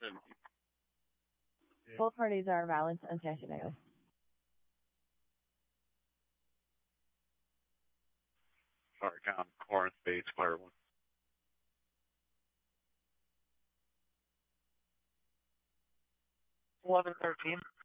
Both parties are valid and technical. Sorry, Con, Corinth Base, Fire 1. $11.13.